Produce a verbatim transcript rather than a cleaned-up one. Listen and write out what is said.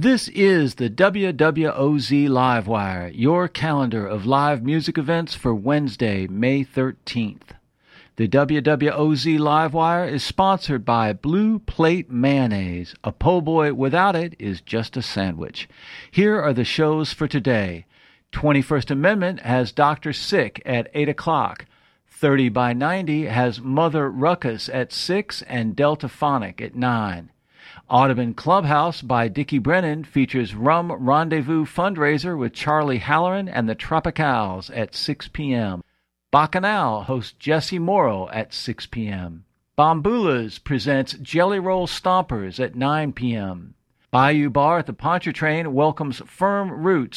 This is the W W O Z Livewire, your calendar of live music events for Wednesday, May thirteenth. The W W O Z Livewire is sponsored by Blue Plate Mayonnaise. A po' boy without it is just a sandwich. Here are the shows for today. twenty-first Amendment has Doctor Sick at eight o'clock. thirty by ninety has Mother Ruckus at six and Deltaphonic at nine. Audubon Clubhouse by Dickie Brennan features Rum Rendezvous Fundraiser with Charlie Halloran and the Tropicals at six p.m. Bacchanal hosts Jesse Morrow at six p.m. Bombulas presents Jelly Roll Stompers at nine p.m. Bayou Bar at the Pontchartrain welcomes Firm Roots